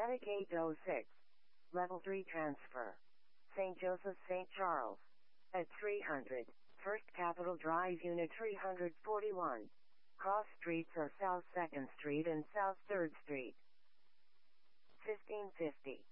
Medicaid 06. Level 3 transfer. St. Joseph St. Charles. At 300. First Capitol Drive Unit 341. Cross streets are South 2nd Street and South 3rd Street. 1550.